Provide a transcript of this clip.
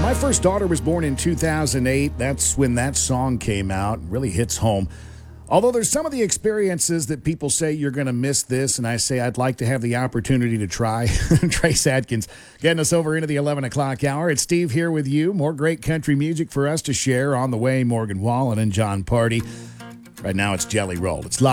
My first daughter was born in 2008. That's when that song came out. It really hits home. Although there's some of the experiences that people say you're going to miss this, and I say I'd like to have the opportunity to try. Trace Adkins getting us over into the 11 o'clock hour. It's Steve here with you. More great country music for us to share on the way. Morgan Wallen and John Party. Right now it's Jelly Roll. It's live.